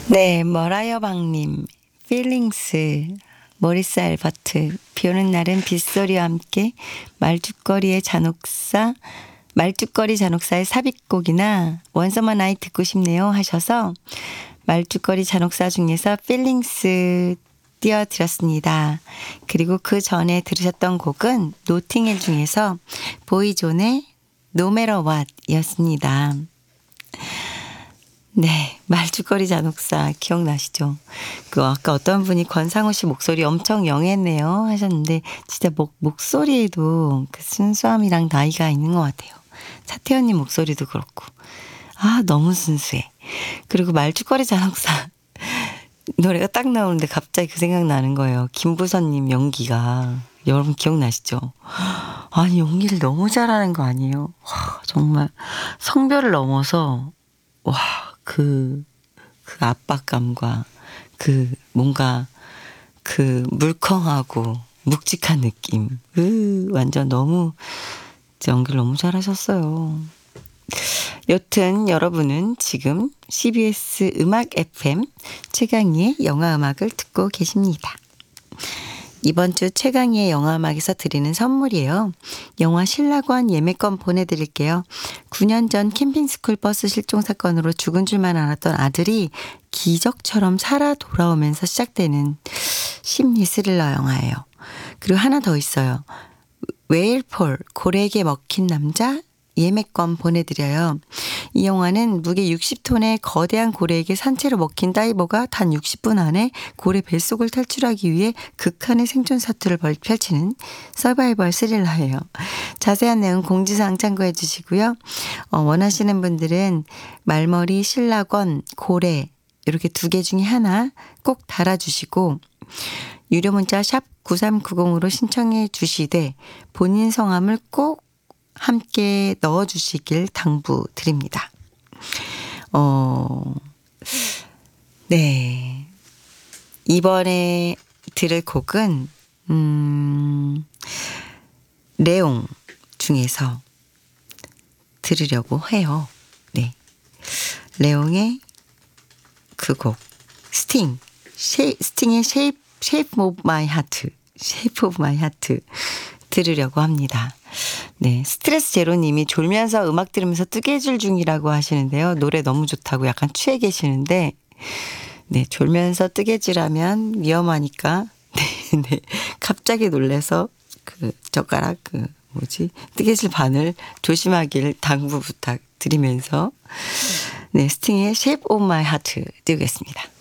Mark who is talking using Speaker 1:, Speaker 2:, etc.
Speaker 1: 네, 머라이어 박님, 필링스, 모리스 알버트, 비 오는 날은 빗소리와 함께 말죽거리 잔혹사의 삽입곡이나 원서머 나이 듣고 싶네요 하셔서 말죽거리 잔혹사 중에서 필링스 띄워드렸습니다. 그리고 그 전에 들으셨던 곡은 노팅힐 중에서 보이존의 No Matter What 이었습니다. 네, 말죽거리 잔혹사 기억나시죠? 아까 어떤 분이 권상우 씨 목소리 엄청 영했네요 하셨는데 진짜 목소리에도 그 순수함이랑 나이가 있는 것 같아요. 차태현님 목소리도 그렇고 너무 순수해. 그리고 말죽거리 잔혹사 노래가 딱 나오는데 갑자기 그 생각 나는 거예요. 김부선님 연기가 여러분 기억나시죠? 아니 연기를 너무 잘하는 거 아니에요? 정말 성별을 넘어서 그 압박감과 뭔가 물컹하고 묵직한 느낌. 완전 너무 연기를 너무 잘하셨어요. 여튼 여러분은 지금 CBS 음악 FM 최강희의 영화음악을 듣고 계십니다. 이번 주 최강희의 영화음악에서 드리는 선물이에요. 영화 신라관 예매권 보내드릴게요. 9년 전 캠핑스쿨 버스 실종 사건으로 죽은 줄만 알았던 아들이 기적처럼 살아 돌아오면서 시작되는 심리 스릴러 영화예요. 그리고 하나 더 있어요. 웨일폴 고래에게 먹힌 남자 예매권 보내드려요. 이 영화는 무게 60톤의 거대한 고래에게 산채로 먹힌 다이버가 단 60분 안에 고래 뱃속을 탈출하기 위해 극한의 생존 사투를 펼치는 서바이벌 스릴러예요. 자세한 내용 공지사항 참고해 주시고요. 원하시는 분들은 말머리, 신라권, 고래 이렇게 두 개 중에 하나 꼭 달아주시고 유료 문자 샵 9390으로 신청해 주시되 본인 성함을 꼭 함께 넣어주시길 당부드립니다. 네. 이번에 들을 곡은 레옹 중에서 들으려고 해요. 네. 레옹의 그 곡 스팅의 Shape of My Heart 들으려고 합니다. 네, 스트레스 제로님이 졸면서 음악 들으면서 뜨개질 중이라고 하시는데요. 노래 너무 좋다고 약간 취해 계시는데 네, 졸면서 뜨개질하면 위험하니까 네, 갑자기 놀래서 젓가락 뜨개질 바늘 조심하길 당부 부탁드리면서 네, 스팅의 Shape of My Heart 띄우겠습니다.